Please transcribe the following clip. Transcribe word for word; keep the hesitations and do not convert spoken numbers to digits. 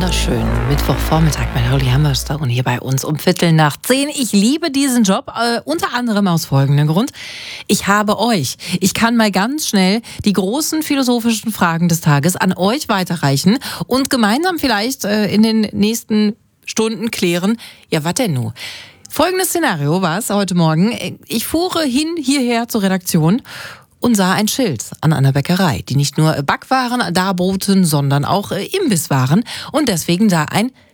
wunderschönen Mittwochvormittag bei Holly Hammerstone hier bei uns um Viertel nach zehn. Ich liebe diesen Job, äh, unter anderem aus folgendem Grund. Ich habe euch. Ich kann mal ganz schnell die großen philosophischen Fragen des Tages an euch weiterreichen und gemeinsam vielleicht äh, in den nächsten Stunden klären, ja, was denn nun? Folgendes Szenario war es heute Morgen. Ich fuhre hin hierher zur Redaktion und sah ein Schild an einer Bäckerei, die nicht nur Backwaren darboten, sondern auch Imbisswaren und deswegen da ein